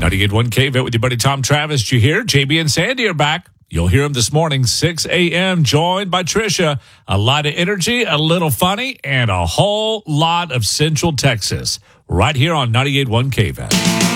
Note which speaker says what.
Speaker 1: 98.1 KVET with your buddy Tom Travis. Did you hear? JB and Sandy are back. You'll hear them this morning, 6 a.m., joined by Trisha. A lot of energy, a little funny, and a whole lot of Central Texas. Right here on 98.1 KVET.